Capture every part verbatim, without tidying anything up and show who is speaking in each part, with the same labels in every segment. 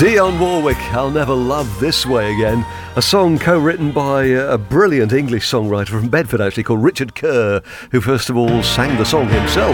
Speaker 1: Dionne Warwick, I'll Never Love This Way Again. A song co-written by a brilliant English songwriter from Bedford, actually, called Richard Kerr, who first of all sang the song himself.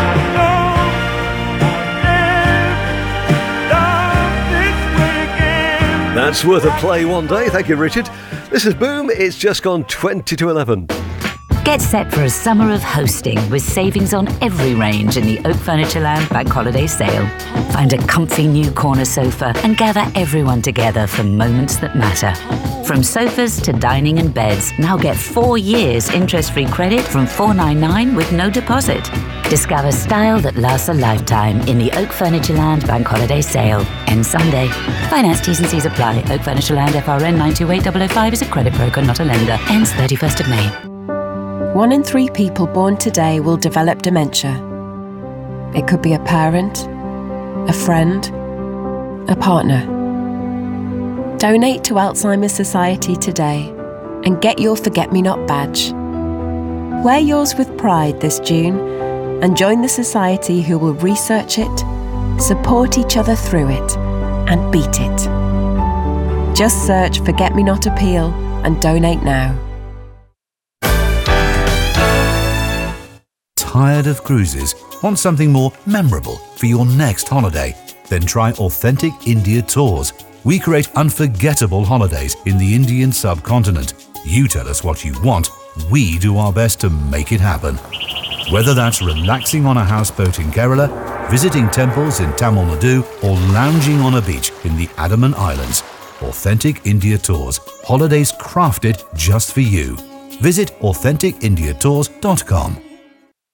Speaker 1: That's worth a play one day. Thank you, Richard. This is Boom. It's just gone twenty to eleven.
Speaker 2: Get set for a summer of hosting with savings on every range in the Oak Furnitureland Bank Holiday Sale. Find a comfy new corner sofa and gather everyone together for moments that matter. From sofas to dining and beds, now get four years interest-free credit from four ninety-nine with no deposit. Discover style that lasts a lifetime in the Oak Furnitureland Bank Holiday Sale. End Sunday. Finance T's and C's apply. Oak Furnitureland F R N nine two eight zero zero five is a credit broker, not a lender. Ends thirty-first of May.
Speaker 3: One in three people born today will develop dementia. It could be a parent, a friend, a partner. Donate to Alzheimer's Society today and get your Forget-Me-Not badge. Wear yours with pride this June and join the society who will research it, support each other through it, and beat it. Just search Forget-Me-Not Appeal and donate now.
Speaker 4: Tired of cruises? Want something more memorable for your next holiday? Then try Authentic India Tours. We create unforgettable holidays in the Indian subcontinent. You tell us what you want, we do our best to make it happen. Whether that's relaxing on a houseboat in Kerala, visiting temples in Tamil Nadu, or lounging on a beach in the Andaman Islands, Authentic India Tours. Holidays crafted just for you. Visit authentic india tours dot com.